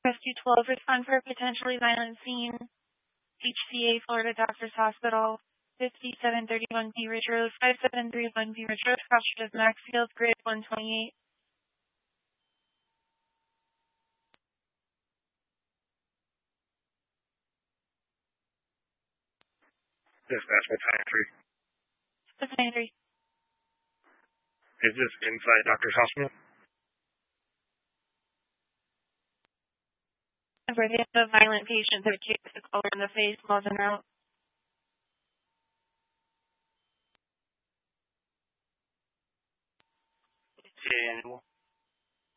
Rescue 12, respond for a potentially violent scene. HCA Florida Doctors Hospital, 5731 P Ridge Road, 5731 P Ridge Road, Crossroads Maxfield, grid 128. Dispatch, what's time 3? What's time 3? Is this inside Doctor's Hospital? For the violent patient that kicks the collar in the face, calls him out. And